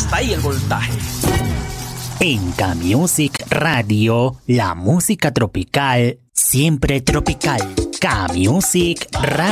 hasta ahí el voltaje. En K-Music Radio, la música tropical, siempre tropical. K-Music Radio.